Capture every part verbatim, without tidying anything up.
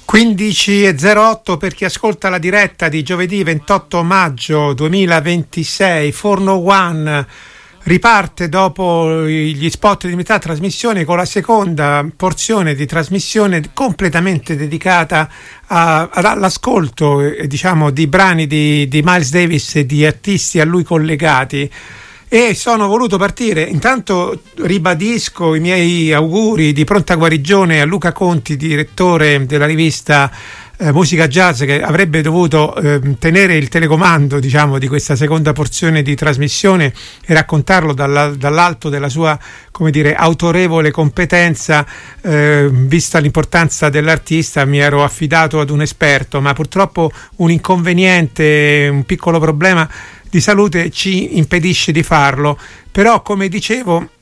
quindici e zero otto per chi ascolta la diretta di giovedì ventotto maggio duemilaventisei. Forno One riparte dopo gli spot di metà trasmissione con la seconda porzione di trasmissione completamente dedicata a, all'ascolto eh, diciamo di brani di, di Miles Davis e di artisti a lui collegati. E sono voluto partire, intanto ribadisco i miei auguri di pronta guarigione a Luca Conti, direttore della rivista eh, Musica Jazz, che avrebbe dovuto eh, tenere il telecomando, diciamo, di questa seconda porzione di trasmissione e raccontarlo dalla, dall'alto della sua, come dire, autorevole competenza. Eh, vista l'importanza dell'artista, mi ero affidato ad un esperto, ma purtroppo un inconveniente, un piccolo problema di salute ci impedisce di farlo. Però, come dicevo,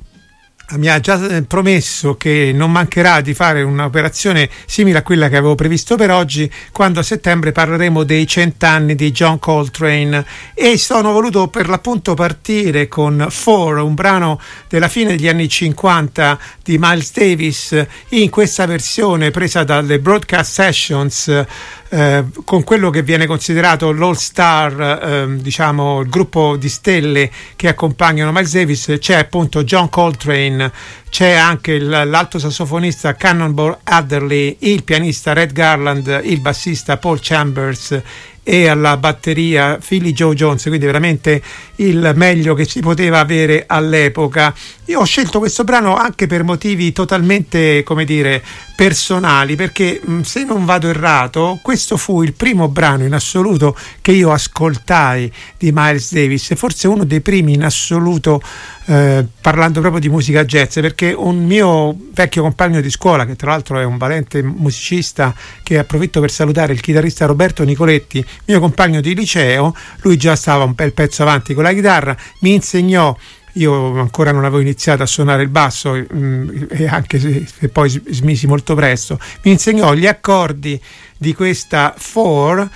mi ha già promesso che non mancherà di fare un'operazione simile a quella che avevo previsto per oggi, quando a settembre parleremo dei cent'anni di John Coltrane, e sono voluto per l'appunto partire con Four, un brano della fine degli anni cinquanta di Miles Davis, in questa versione presa dalle Broadcast Sessions, eh, con quello che viene considerato l'All Star, eh, diciamo il gruppo di stelle che accompagnano Miles Davis. C'è appunto John Coltrane, c'è anche l'alto sassofonista Cannonball Adderley, il pianista Red Garland, il bassista Paul Chambers e alla batteria Philly Joe Jones, quindi veramente il meglio che si poteva avere all'epoca. Io ho scelto questo brano anche per motivi totalmente, come dire, personali, perché se non vado errato questo fu il primo brano in assoluto che io ascoltai di Miles Davis, forse uno dei primi in assoluto, eh, parlando proprio di musica jazz, perché un mio vecchio compagno di scuola, che tra l'altro è un valente musicista, che approfitto per salutare, il chitarrista Roberto Nicoletti, mio compagno di liceo, lui già stava un bel pezzo avanti con la chitarra, mi insegnò. Io ancora non avevo iniziato a suonare il basso, mh, e anche se, se poi smisi molto presto, mi insegnò gli accordi di questa Four,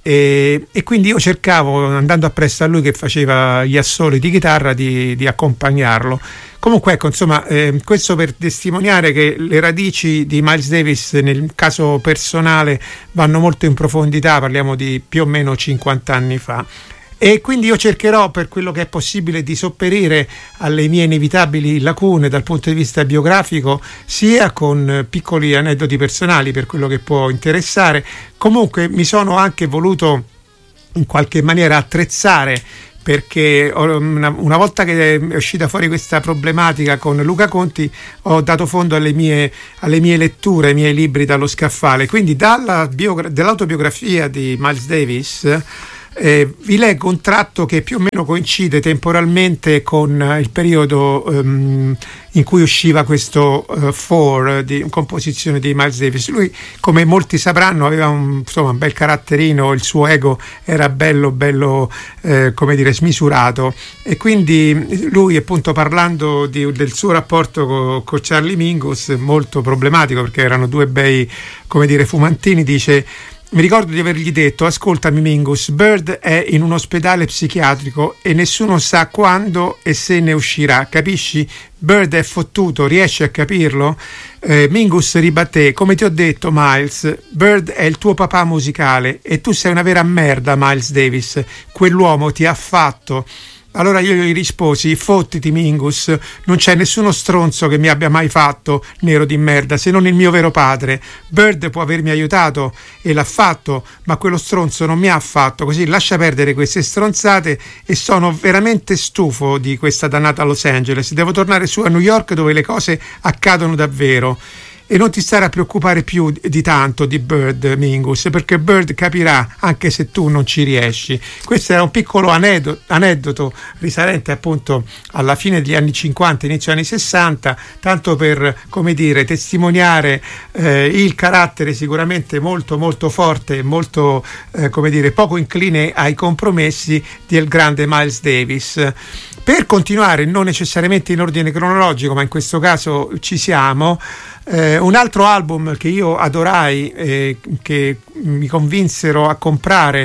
e, e quindi io cercavo, andando appresso a lui che faceva gli assoli di chitarra, di, di accompagnarlo. Comunque ecco, insomma, eh, questo per testimoniare che le radici di Miles Davis nel caso personale vanno molto in profondità, parliamo di più o meno cinquanta anni fa. E quindi io cercherò, per quello che è possibile, di sopperire alle mie inevitabili lacune dal punto di vista biografico, sia con piccoli aneddoti personali per quello che può interessare. Comunque mi sono anche voluto in qualche maniera attrezzare, perché una, una volta che è uscita fuori questa problematica con Luca Conti, ho dato fondo alle mie, alle mie letture, ai miei libri dallo scaffale. Quindi dalla biogra- dall'autobiografia di Miles Davis Eh, vi leggo un tratto che più o meno coincide temporalmente con uh, il periodo um, in cui usciva questo uh, Four, di composizione di Miles Davis. Lui, come molti sapranno, aveva un, insomma, un bel caratterino, il suo ego era bello bello eh, come dire smisurato, e quindi lui, appunto, parlando di, del suo rapporto con co Charlie Mingus, molto problematico perché erano due bei, come dire, fumantini, dice: mi ricordo di avergli detto: ascoltami Mingus, Bird è in un ospedale psichiatrico e nessuno sa quando e se ne uscirà, capisci? Bird è fottuto, riesci a capirlo? Eh, Mingus ribatté: come ti ho detto Miles, Bird è il tuo papà musicale e tu sei una vera merda, Miles Davis, quell'uomo ti ha fatto. Allora io gli risposi: fottiti Mingus, non c'è nessuno stronzo che mi abbia mai fatto, nero di merda, se non il mio vero padre. Bird può avermi aiutato e l'ha fatto, ma quello stronzo non mi ha fatto, così lascia perdere queste stronzate, e sono veramente stufo di questa dannata Los Angeles, devo tornare su a New York dove le cose accadono davvero. E non ti stare a preoccupare più di tanto di Bird, Mingus, perché Bird capirà anche se tu non ci riesci. Questo era un piccolo aneddoto, aneddoto risalente appunto alla fine degli anni cinquanta, inizio anni sessanta, tanto per, come dire, testimoniare eh, il carattere sicuramente molto molto forte, molto eh, come dire poco incline ai compromessi del grande Miles Davis. Per continuare, non necessariamente in ordine cronologico, ma in questo caso ci siamo, eh, un altro album che io adorai, eh, che mi convinsero a comprare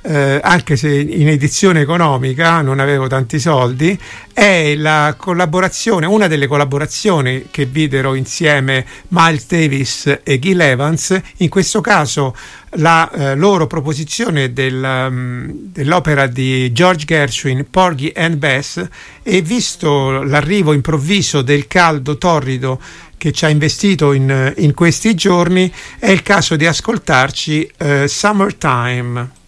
eh, anche se in edizione economica, non avevo tanti soldi. È la collaborazione, una delle collaborazioni che videro insieme Miles Davis e Gil Evans. In questo caso la eh, loro proposizione del, um, dell'opera di George Gershwin, Porgy and Bess, e visto l'arrivo improvviso del caldo torrido che ci ha investito in, in questi giorni, è il caso di ascoltarci uh, Summertime.